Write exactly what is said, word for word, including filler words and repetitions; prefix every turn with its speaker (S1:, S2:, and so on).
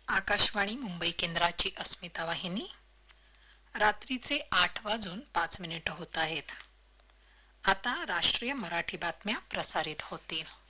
S1: आकाशवाणी मुंबई केंद्राची अस्मिता वाहिनी. रात्रीचे आठ वाजून पाच मिनिट होत आहेत. आता राष्ट्रीय मराठी बातम्या प्रसारित होतील.